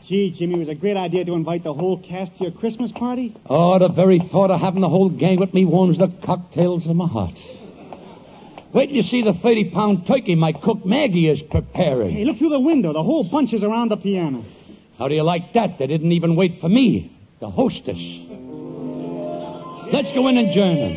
Gee, Jimmy, it was a great idea to invite the whole cast to your Christmas party. Oh, the very thought of having the whole gang with me warms the cocktails in my heart. Wait till you see the 30-pound turkey my cook Maggie is preparing. Hey, look through the window. The whole bunch is around the piano. How do you like that? They didn't even wait for me, the hostess. Let's go in and join them.